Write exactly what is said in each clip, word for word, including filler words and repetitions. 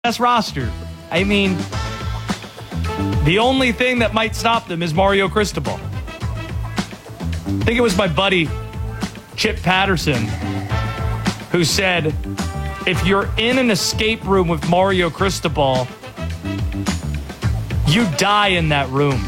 best roster. I mean, the only thing that might stop them is Mario Cristobal. I think it was my buddy Chip Patterson who said, if you're in an escape room with Mario Cristobal, you die in that room.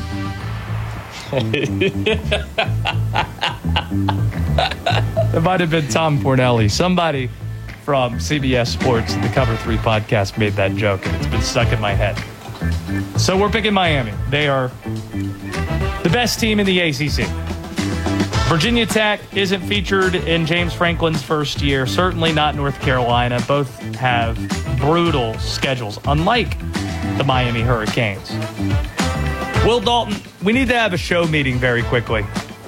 It might have been Tom Fornelli. Somebody from C B S Sports, the Cover three podcast, made that joke, and it's been stuck in my head. So we're picking Miami. They are the best team in the A C C. Virginia Tech isn't featured in James Franklin's first year. Certainly not North Carolina. Both have brutal schedules, unlike the Miami Hurricanes. Will Dalton, we need to have a show meeting very quickly.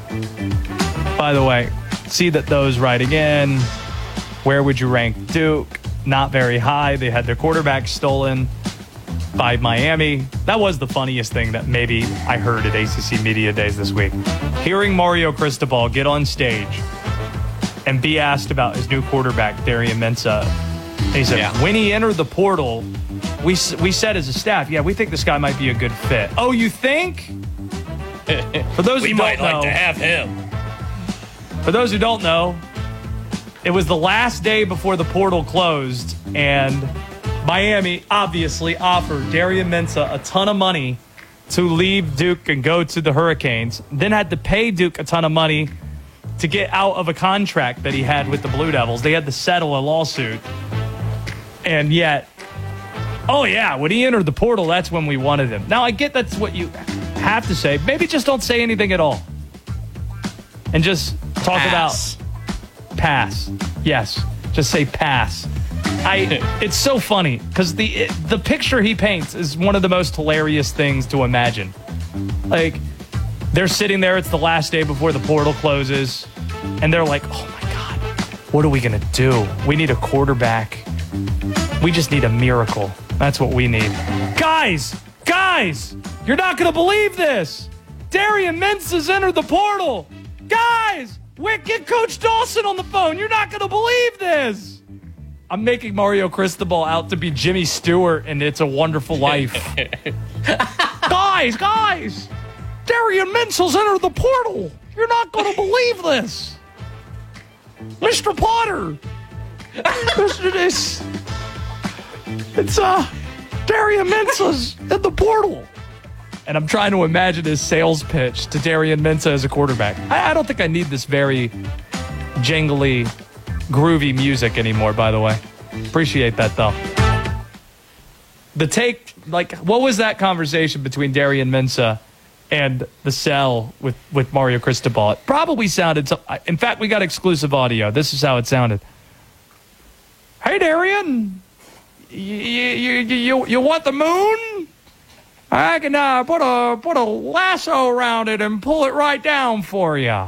By the way, see that those writing in. Where would you rank Duke? Not very high. They had their quarterback stolen by Miami. That was the funniest thing that maybe I heard at A C C Media Days this week. Hearing Mario Cristobal get on stage and be asked about his new quarterback, Darian Mensah. He said, yeah. when he entered the portal, we we said as a staff, yeah, we think this guy might be a good fit. Oh, you think? For those we who might don't like know, to have him. For those who don't know, it was the last day before the portal closed, and Miami obviously offered Darian Mensah a ton of money to leave Duke and go to the Hurricanes, then had to pay Duke a ton of money to get out of a contract that he had with the Blue Devils. They had to settle a lawsuit. And yet, oh yeah, when he entered the portal, that's when we wanted him. Now, I get that's what you have to say. Maybe just don't say anything at all. And just talk Pass. about pass. Yes, just say pass. I. It's so funny because the the picture he paints is one of the most hilarious things to imagine. Like, they're sitting there. It's the last day before the portal closes, and they're like, "Oh my God, what are we gonna do? We need a quarterback. We just need a miracle. That's what we need." Guys, guys, you're not gonna believe this. Darian Mensah's entered the portal. Guys, get Coach Dawson on the phone. You're not gonna believe this. I'm making Mario Cristobal out to be Jimmy Stewart and It's a Wonderful Life. Guys, guys, Darian Mensah's entered the portal. You're not going to believe this. Mister Potter. Mister This. It's uh, Darian Mensah's in the portal. And I'm trying to imagine his sales pitch to Darian Mensah as a quarterback. I, I don't think I need this very jingly, groovy music anymore, by the way. Appreciate that, though. The take, like, what was that conversation between Darian Mensah and the cell with, with Mario Cristobal? It probably sounded, so, in fact, we got exclusive audio. This is how it sounded. Hey, Darian, you, you, you, you want the moon? I can uh, put a put a lasso around it and pull it right down for you.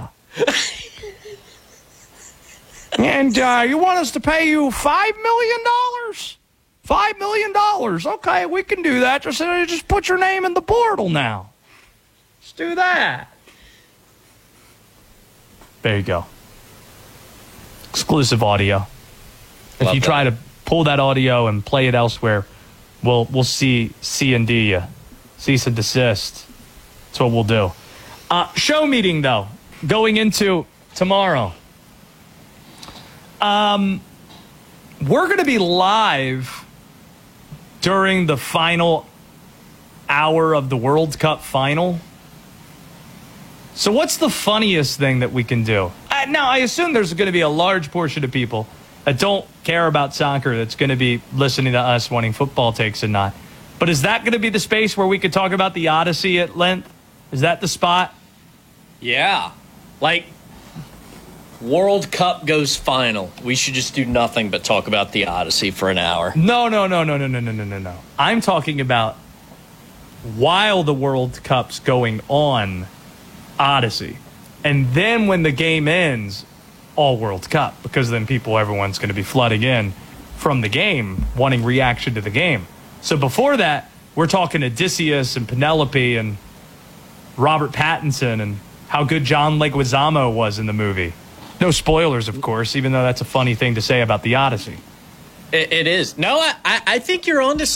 And uh, you want us to pay you five million dollars? Five million dollars. Okay, we can do that. Just, uh, just put your name in the portal now. Let's do that. There you go. Exclusive audio. If Love you that. try to pull that audio and play it elsewhere, we'll we'll see C and D you. Cease and desist. That's what we'll do. Uh, show meeting, though, going into tomorrow. Um, we're going to be live during the final hour of the World Cup final. So what's the funniest thing that we can do? Uh, now, I assume there's going to be a large portion of people that don't care about soccer that's going to be listening to us wanting football takes and not. But is that going to be the space where we could talk about the Odyssey at length? Is that the spot? Yeah. Like, World Cup goes final. We should just do nothing but talk about the Odyssey for an hour. No, no, no, no, no, no, no, no, no, no. I'm talking about while the World Cup's going on, Odyssey. And then when the game ends, all World Cup. Because then people, everyone's going to be flooding in from the game, wanting reaction to the game. So before that, we're talking Odysseus and Penelope and Robert Pattinson and how good John Leguizamo was in the movie. No spoilers, of course, even though that's a funny thing to say about the Odyssey. It, it is. No, I, I I think you're onto